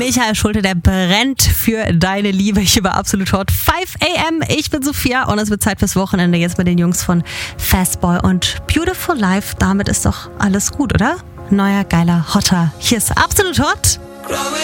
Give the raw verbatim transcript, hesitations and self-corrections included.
Michael Schulte, der brennt für deine Liebe hier bei Absolut Hot fünf a m. Ich bin Sophia und es wird Zeit fürs Wochenende jetzt mit den Jungs von Fastboy und Beautiful Life. Damit ist doch alles gut, oder? Neuer, geiler, hotter. Hier ist Absolut Hot.